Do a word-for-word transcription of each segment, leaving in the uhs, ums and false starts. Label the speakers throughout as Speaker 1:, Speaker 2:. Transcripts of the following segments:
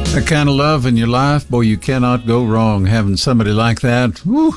Speaker 1: That kind of love in your life, boy, you cannot go wrong having somebody like that. Woo.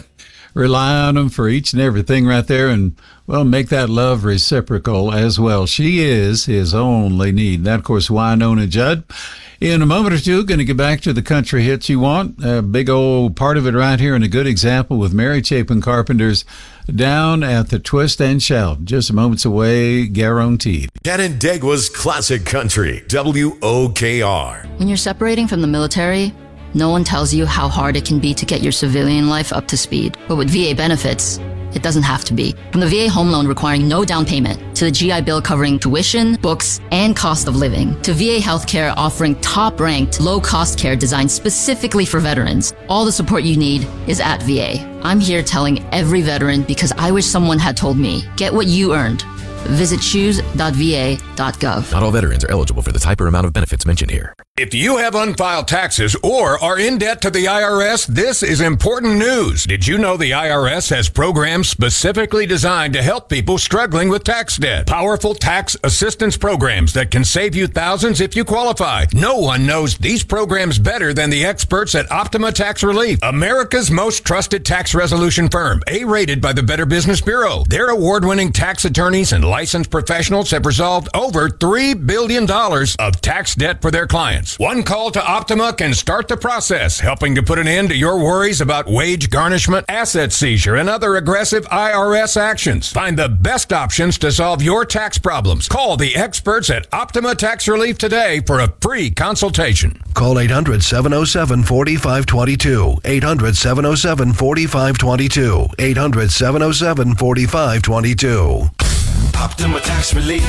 Speaker 1: Rely on them for each and everything right there, and, well, make that love reciprocal as well. She is his only need. That, of course, Wynonna Judd. In a moment or two, going to get back to the country hits you want. A big old part of it right here, and a good example with Mary Chapin Carpenter's Down at the Twist and Shout. Just moments away, guaranteed.
Speaker 2: Canandaigua's Classic Country, W O K R.
Speaker 3: When you're separating from the military, no one tells you how hard it can be to get your civilian life up to speed. But with V A benefits, it doesn't have to be. From the V A home loan requiring no down payment, to the G I Bill covering tuition, books, and cost of living, to V A healthcare offering top-ranked, low-cost care designed specifically for veterans, all the support you need is at V A. I'm here telling every veteran because I wish someone had told me, get what you earned. Visit choose dot v a dot gov.
Speaker 4: Not all veterans are eligible for the type or amount of benefits mentioned here.
Speaker 5: If you have unfiled taxes or are in debt to the I R S, this is important news. Did you know the I R S has programs specifically designed to help people struggling with tax debt? Powerful tax assistance programs that can save you thousands if you qualify. No one knows these programs better than the experts at Optima Tax Relief, America's most trusted tax resolution firm, A-rated by the Better Business Bureau. Their award-winning tax attorneys and licensed professionals have resolved over three billion dollars of tax debt for their clients. One call to Optima can start the process, helping to put an end to your worries about wage garnishment, asset seizure, and other aggressive I R S actions. Find the best options to solve your tax problems. Call the experts at Optima Tax Relief today for a free consultation.
Speaker 6: Call eight hundred, seven oh seven, four five two two. eight hundred, seven oh seven, four five two two. eight hundred, seven oh seven, four five two two.
Speaker 2: Optima Tax Relief.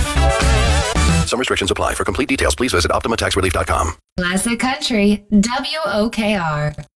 Speaker 6: Some restrictions apply. For complete details, please visit optima tax relief dot com.
Speaker 7: Classic Country, W O K R.